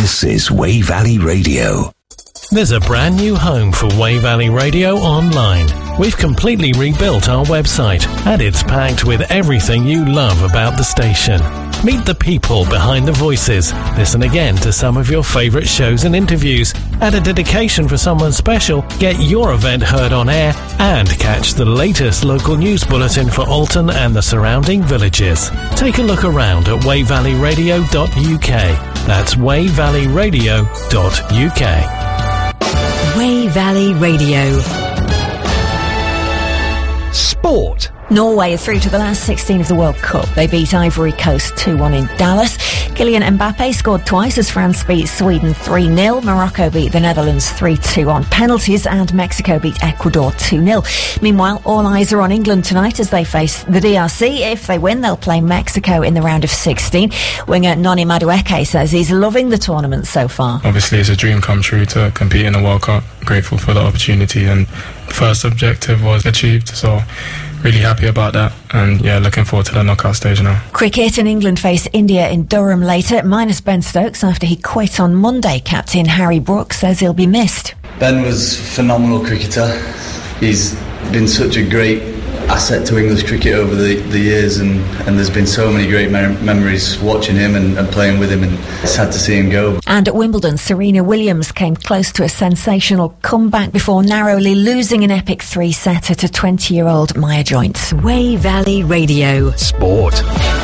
This is Wey Valley Radio. There's a brand new home for Wey Valley Radio online. We've completely rebuilt our website, and it's packed with everything you love about the station. Meet the people behind the voices, listen again to some of your favourite shows and interviews, add a dedication for someone special, get your event heard on air, and catch the latest local news bulletin for Alton and the surrounding villages. Take a look around at wayvalleyradio.uk. That's wayvalleyradio.uk. Wey Valley Radio. Sport. Norway are through to the last 16 of the World Cup. They beat Ivory Coast 2-1 in Dallas. Kylian Mbappe scored twice as France beat Sweden 3-0. Morocco beat the Netherlands 3-2 on penalties, and Mexico beat Ecuador 2-0. Meanwhile, all eyes are on England tonight as they face the DRC. If they win, they'll play Mexico in the round of 16. Winger Noni Madueke says he's loving the tournament so far. Obviously, it's a dream come true to compete in the World Cup. Grateful for the opportunity, and first objective was achieved, so really happy about that, and looking forward to the knockout stage now. Cricket, and England face India in Durham later, minus Ben Stokes after he quit on Monday. Captain Harry Brooks says he'll be missed. Ben was a phenomenal cricketer. He's been such a great asset to English cricket over the years, and there's been so many great memories watching him and playing with him, and it's sad to see him go. And at Wimbledon, Serena Williams came close to a sensational comeback before narrowly losing an epic 3-setter to 20-year-old Maya Joynt. Wey Valley Radio. Sport.